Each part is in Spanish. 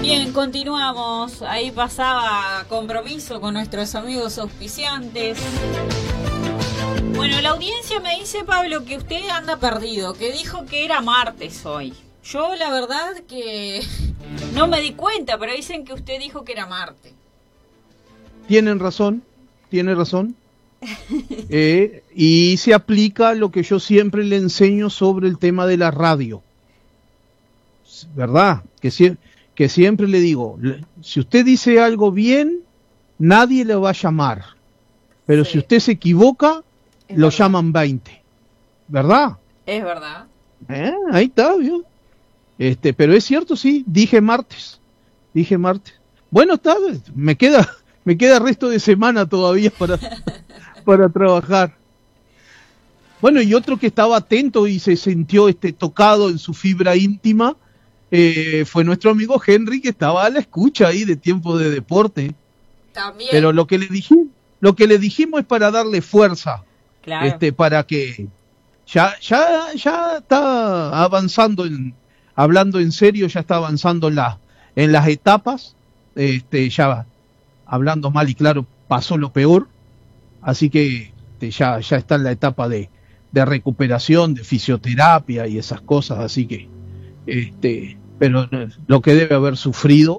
Bien, continuamos. Ahí pasaba compromiso con nuestros amigos auspiciantes. Bueno, la audiencia me dice, Pablo, que usted anda perdido, que dijo que era martes hoy. Yo la verdad que no me di cuenta, pero dicen que usted dijo que era martes. Tiene razón. Y se aplica lo que yo siempre le enseño sobre el tema de la radio. ¿Verdad? Que siempre le digo, si usted dice algo bien, nadie le va a llamar. Pero sí, si usted se equivoca, lo llaman 20. ¿Verdad? Es verdad. Ahí está, ¿vio? Pero es cierto, sí, dije martes. Bueno, está, me queda resto de semana todavía para trabajar. Bueno, y otro que estaba atento y se sintió tocado en su fibra íntima, fue nuestro amigo Henry, que estaba a la escucha ahí de Tiempo de Deporte. También. Pero lo que le dijimos es para darle fuerza, claro, para que ya está avanzando, hablando en serio, ya está avanzando en las etapas, ya hablando mal y claro, pasó lo peor, así que ya está en la etapa de recuperación, de fisioterapia y esas cosas, así que pero lo que debe haber sufrido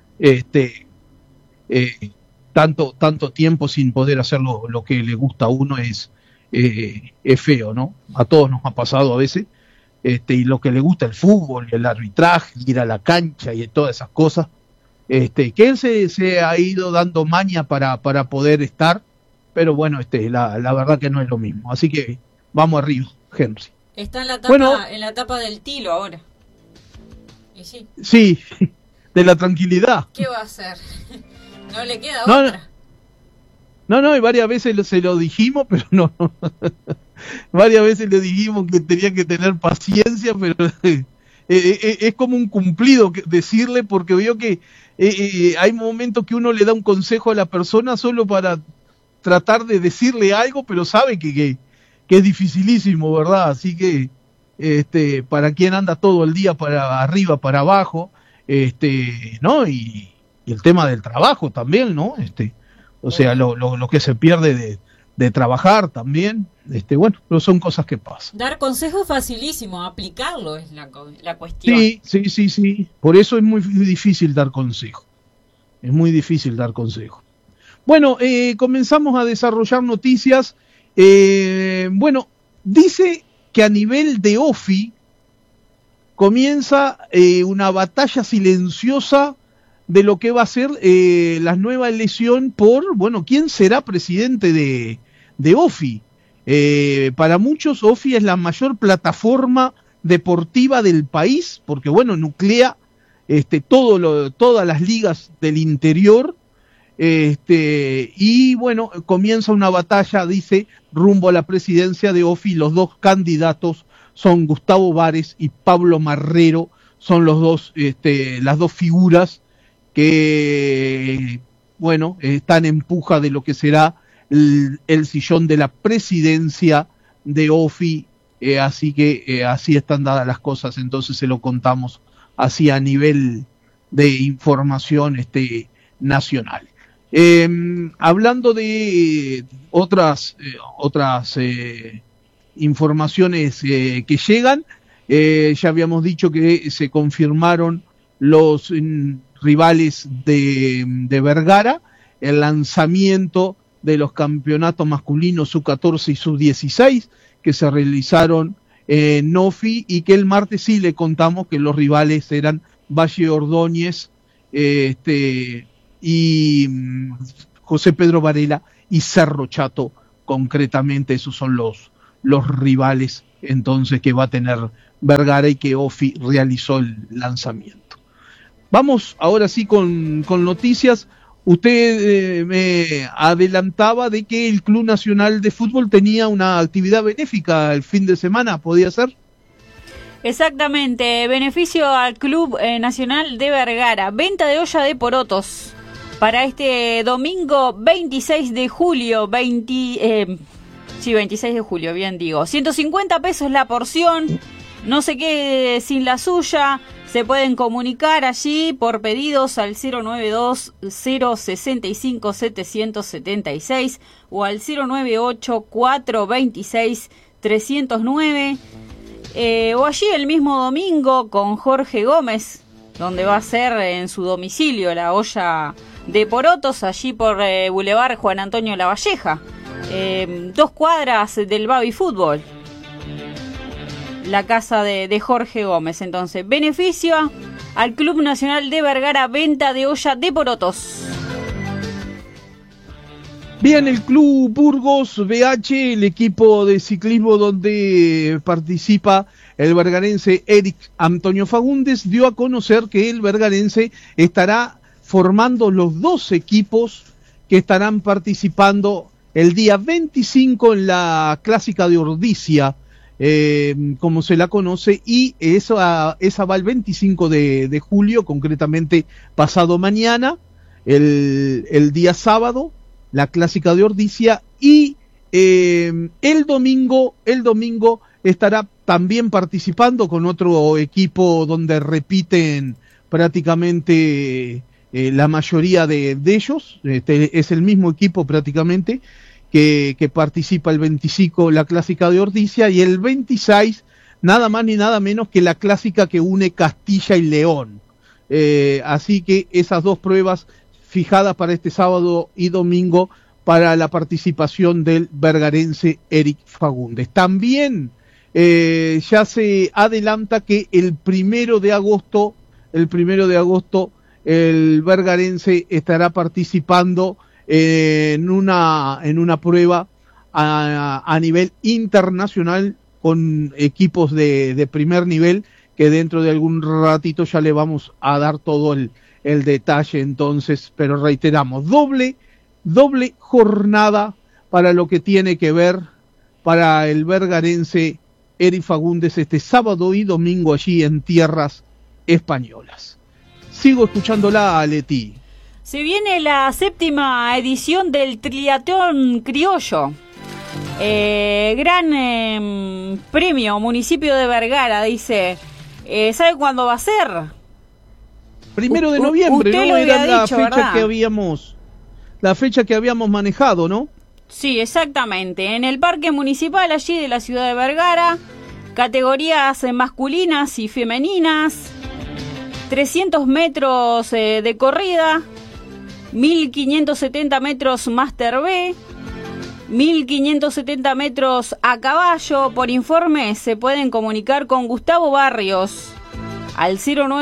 tanto tiempo sin poder hacer lo que le gusta a uno es feo, ¿no? A todos nos ha pasado a veces, y lo que le gusta el fútbol y el arbitraje, ir a la cancha y todas esas cosas, que él se ha ido dando maña para poder estar, pero bueno, la verdad que no es lo mismo, así que vamos arriba, Henry. Está en la etapa del tilo ahora. ¿Y sí? Sí, de la tranquilidad. ¿Qué va a hacer? No le queda otra. No, y varias veces se lo dijimos, pero no. Varias veces le dijimos que tenía que tener paciencia, pero es como un cumplido decirle, porque veo que hay momentos que uno le da un consejo a la persona solo para tratar de decirle algo, pero sabe que es dificilísimo, ¿verdad? Así que para quien anda todo el día para arriba, para abajo, ¿no? Y el tema del trabajo también, ¿no? O sea, lo que se pierde de trabajar también, bueno, pero son cosas que pasan. Dar consejo es facilísimo, aplicarlo es la cuestión. Sí, por eso es muy difícil dar consejo. Es muy difícil dar consejo. Bueno, comenzamos a desarrollar noticias. Bueno, dice que a nivel de OFI comienza una batalla silenciosa de lo que va a ser la nueva elección por, bueno, ¿quién será presidente de OFI? Para muchos OFI es la mayor plataforma deportiva del país, porque bueno, nuclea todas las ligas del interior, y bueno, comienza una batalla, dice, rumbo a la presidencia de OFI. Los dos candidatos son Gustavo Vares y Pablo Marrero, son los dos, las dos figuras que, bueno, están en puja de lo que será el sillón de la presidencia de OFI, así que así están dadas las cosas, entonces se lo contamos así a nivel de información nacional. Hablando de otras informaciones que llegan, ya habíamos dicho que se confirmaron los rivales de Vergara, el lanzamiento de los campeonatos masculinos sub-14 y sub-16 que se realizaron en OFI, y que el martes sí le contamos que los rivales eran Valle Ordóñez y José Pedro Varela y Cerro Chato, concretamente esos son los rivales entonces que va a tener Vergara y que OFI realizó el lanzamiento. Vamos ahora sí con noticias. Usted me adelantaba de que el Club Nacional de Fútbol tenía una actividad benéfica el fin de semana, ¿podía ser? Exactamente, beneficio al Club Nacional de Vergara, venta de olla de porotos para este domingo 26 de julio, 26 de julio, bien digo, 150 pesos la porción, no se quede sin la suya, Se pueden comunicar allí por pedidos al 092-065-776 o al 098-426-309. O allí el mismo domingo con Jorge Gómez, donde va a ser en su domicilio la olla de porotos, allí por Boulevard Juan Antonio Lavalleja, 2 cuadras del Baby Fútbol, la casa de Jorge Gómez. Entonces, beneficio al Club Nacional de Vergara, venta de olla de porotos. Bien, el Club Burgos BH, el equipo de ciclismo donde participa el vergarense Eric Antonio Fagundes, dio a conocer que el vergarense estará formando los 2 equipos que estarán participando el día 25 en la Clásica de Ordicia, como se la conoce, y esa va el 25 de julio, concretamente pasado mañana, el día sábado, la Clásica de Ordicia, y el domingo estará también participando con otro equipo donde repiten prácticamente la mayoría de ellos. Es el mismo equipo prácticamente que participa el 25 la Clásica de Ordicia, y el 26 nada más ni nada menos que la clásica que une Castilla y León. Así que esas 2 pruebas fijadas para este sábado y domingo para la participación del vergarense Eric Fagundes. También ya se adelanta que el 1 de agosto el vergarense estará participando en una prueba a nivel internacional con equipos de primer nivel, que dentro de algún ratito ya le vamos a dar todo el detalle. Entonces, pero reiteramos, doble jornada para lo que tiene que ver para el vergarense Eric Fagundes este sábado y domingo allí en tierras españolas. Sigo escuchándola, Leti. Se viene la 7ª edición del Triatlón Criollo. Gran premio, municipio de Vergara, dice. ¿Sabe cuándo va a ser? 1 de noviembre, usted ¿no? lo Era había la dicho, fecha ¿verdad? la fecha que habíamos manejado, ¿no? Sí, exactamente. En el parque municipal allí de la ciudad de Vergara, categorías masculinas y femeninas, 300 metros de corrida, 1570 metros Master B, 1570 metros a caballo. Por informes se pueden comunicar con Gustavo Barrios al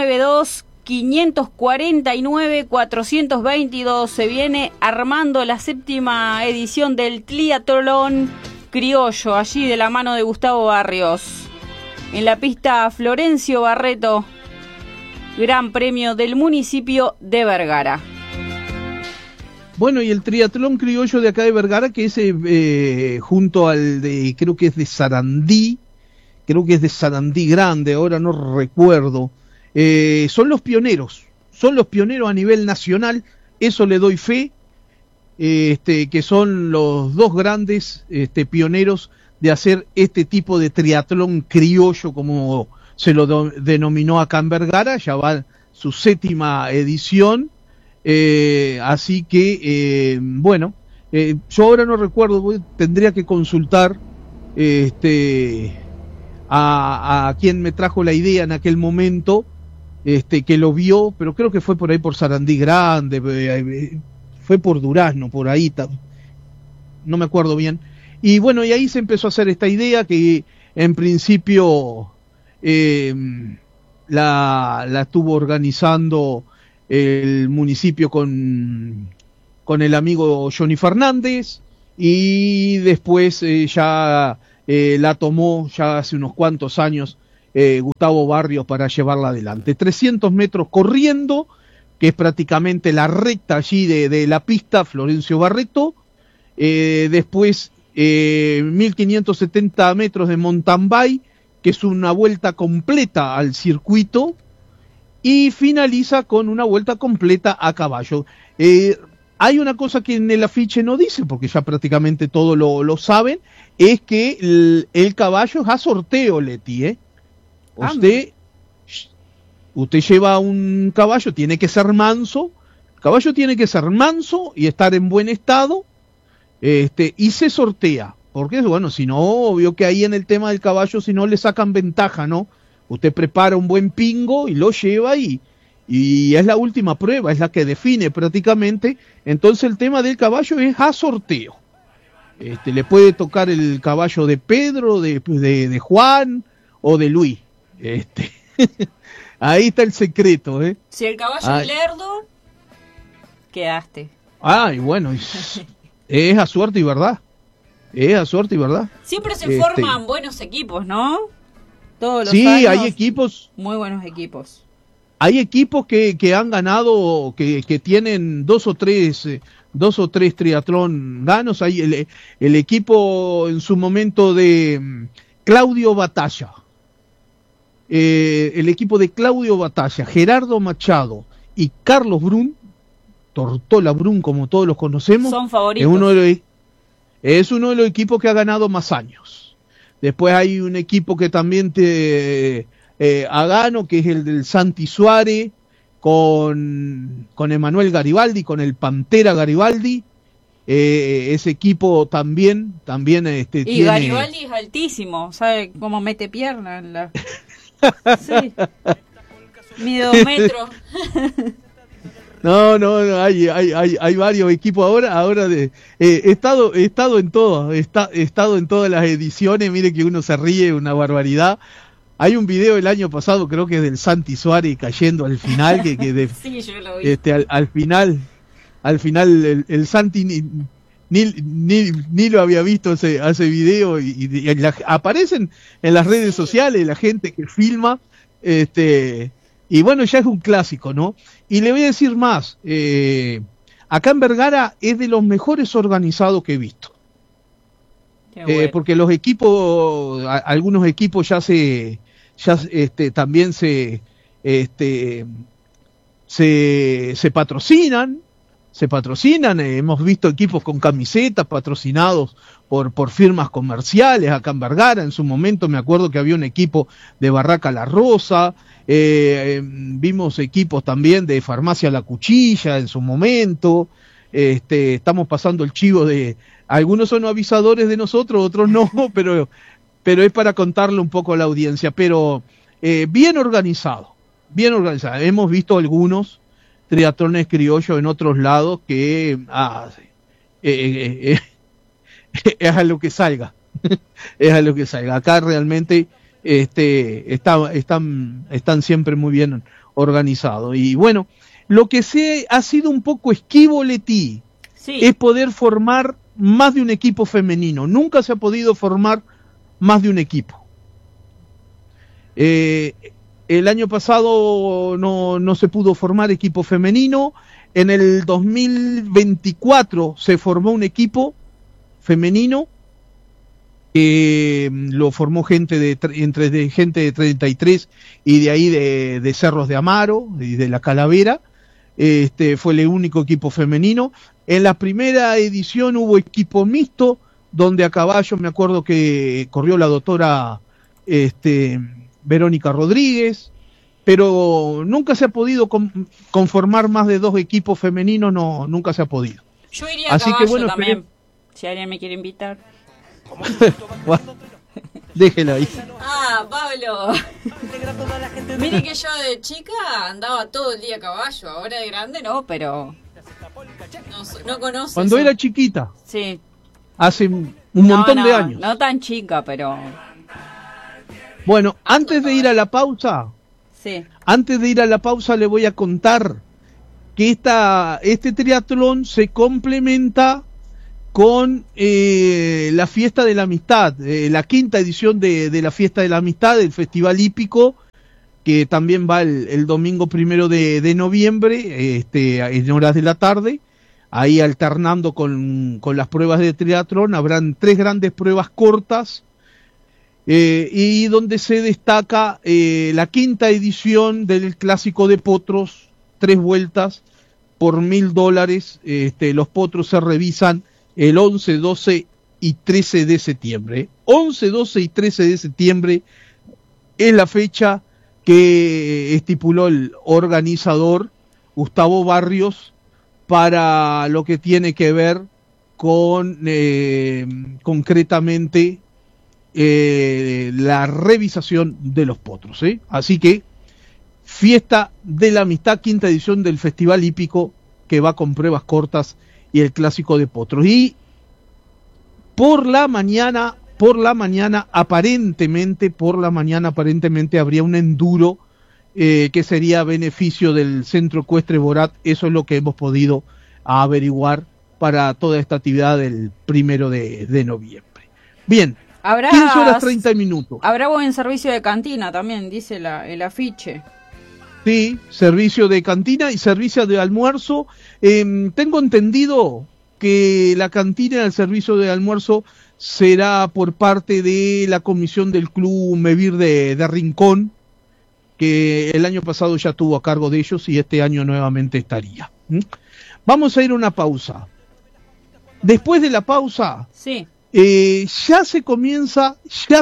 092-549-422. Se viene armando la 7ª edición del Triatlón Criollo, allí de la mano de Gustavo Barrios, en la pista Florencio Barreto, Gran Premio del municipio de Vergara. Bueno, y el Triatlón Criollo de acá de Vergara, que es junto al de, creo que es de Sarandí Grande, ahora no recuerdo, son los pioneros a nivel nacional, eso le doy fe, que son los 2 grandes pioneros de hacer este tipo de triatlón criollo, como se lo denominó acá en Vergara. Ya va su 7ª edición. Así que, bueno, yo ahora no recuerdo, tendría que consultar a quien me trajo la idea en aquel momento, que lo vio, pero creo que fue por ahí por Sarandí Grande, fue por Durazno, por ahí, no me acuerdo bien. Y bueno, y ahí se empezó a hacer esta idea que en principio la estuvo organizando el municipio con el amigo Johnny Fernández, y después ya la tomó ya hace unos cuantos años Gustavo Barrios para llevarla adelante. 300 metros corriendo, que es prácticamente la recta allí de la pista Florencio Barreto, después 1570 metros de mountain bike, que es una vuelta completa al circuito, y finaliza con una vuelta completa a caballo. Hay una cosa que en el afiche no dice, porque ya prácticamente todos lo saben, es que el caballo es a sorteo, Leti, Usted Usted lleva un caballo, tiene que ser manso, el caballo tiene que ser manso y estar en buen estado, y se sortea, porque bueno, si no, obvio que ahí en el tema del caballo, si no le sacan ventaja, ¿no? Usted prepara un buen pingo y lo lleva y es la última prueba, es la que define prácticamente. Entonces el tema del caballo es a sorteo. Le puede tocar el caballo de Pedro, de Juan o de Luis. Ahí está el secreto, ¿eh? Si el caballo es lerdo, quedaste. Ay, bueno, es a suerte y verdad. Es a suerte y verdad. Siempre se forman buenos equipos, ¿no? Todos los sí, años, hay equipos. Muy buenos equipos. Hay equipos que han ganado, que tienen dos o tres triatlón ganos. Hay el equipo en su momento de Claudio Batalla. El equipo de Claudio Batalla, Gerardo Machado y Carlos Brun, Tortola Brun, como todos los conocemos, son favoritos. Es uno de los equipos que ha ganado más años. Después hay un equipo que también ha ganado, que es el del Santi Suárez, con Emanuel Garibaldi, con el Pantera Garibaldi. Ese equipo también y tiene... Garibaldi es altísimo, ¿sabe cómo mete pierna en la... Sí. Mide 2 metros. No, hay varios equipos ahora he estado en todas, he estado en todas las ediciones. Mire que uno se ríe, una barbaridad. Hay un video el año pasado, creo que es del Santi Suárez cayendo al final, sí, yo lo vi. al final el Santi ni lo había visto ese video y aparecen en las redes sociales la gente que filma, y bueno, ya es un clásico, ¿no? Y le voy a decir más, acá en Vergara es de los mejores organizados que he visto. Bueno. Porque los equipos, algunos equipos también se patrocinan, hemos visto equipos con camisetas patrocinados por firmas comerciales acá en Vergara. En su momento me acuerdo que había un equipo de Barraca La Rosa, vimos equipos también de Farmacia La Cuchilla en su momento. Estamos pasando el chivo de... Algunos son avisadores de nosotros, otros no, pero es para contarle un poco a la audiencia. Pero bien organizado. Hemos visto algunos triatlones criollos en otros lados que es a lo que salga. Es a lo que salga. Acá realmente están siempre muy bien organizados. Y bueno, lo que ha sido un poco esquivo, Leti, sí, es poder formar más de un equipo femenino. Nunca se ha podido formar más de un equipo. El año pasado no se pudo formar equipo femenino. En el 2024 se formó un equipo femenino que lo formó gente de 33 y de ahí de Cerros de Amaro y de La Calavera. Fue el único equipo femenino. En la primera edición hubo equipo mixto, donde a caballo me acuerdo que corrió la doctora Verónica Rodríguez, pero nunca se ha podido conformar más de 2 equipos femeninos, nunca se ha podido. Yo iría a caballo, bueno, también, si alguien me quiere invitar. Déjelo ahí. Pablo. Mire que yo de chica andaba todo el día a caballo, ahora de grande no, pero no conozco. Cuando eso. Era chiquita. Sí. Hace un montón de años. No tan chica, pero... Bueno, antes de ir a la pausa, le voy a contar que este triatlón se complementa con la Fiesta de la Amistad, la 5ª edición de la Fiesta de la Amistad, el Festival Hípico, que también va el domingo 1 de noviembre, en horas de la tarde, ahí alternando con las pruebas de triatlón. Habrán 3 grandes pruebas cortas, y donde se destaca la 5ª edición del Clásico de Potros, 3 vueltas por $1,000. Los potros se revisan el 11, 12 y 13 de septiembre. 11, 12 y 13 de septiembre es la fecha que estipuló el organizador Gustavo Barrios para lo que tiene que ver con concretamente la revisación de los potros, ¿eh? Así que Fiesta de la Amistad, quinta edición del Festival Hípico, que va con pruebas cortas y el clásico de potros. Y por la mañana aparentemente habría un enduro que sería a beneficio del Centro Ecuestre Borat. Eso es lo que hemos podido averiguar para toda esta actividad del 1 de noviembre. Bien, 15 horas 30 minutos. Habrá buen servicio de cantina también, dice el afiche. Sí, servicio de cantina y servicio de almuerzo. Tengo entendido que la cantina del servicio de almuerzo será por parte de la comisión del Club Mevir de Rincón, que el año pasado ya tuvo a cargo de ellos y este año nuevamente estaría. Vamos a ir a una pausa. Después de la pausa, sí, ya se comienza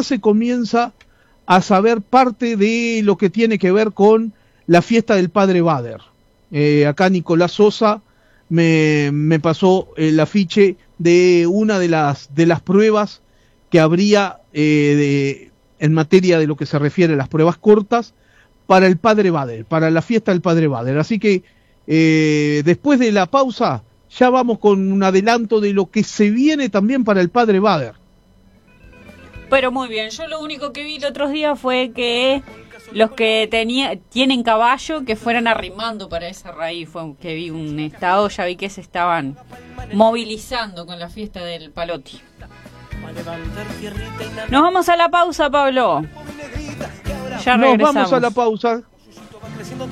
a saber parte de lo que tiene que ver con la fiesta del Padre Bader. Acá Nicolás Sosa me pasó el afiche de una de las pruebas que habría en materia de lo que se refiere a las pruebas cortas para el Padre Bader, para la fiesta del Padre Bader. Así que después de la pausa ya vamos con un adelanto de lo que se viene también para el Padre Bader. Pero muy bien, yo lo único que vi el otro día fue que los que tienen caballo que fueran arrimando para esa raíz. Fue que vi un estado, ya vi que se estaban movilizando con la fiesta del Palotti. Nos vamos a la pausa, Pablo. Ya regresamos. Nos vamos a la pausa.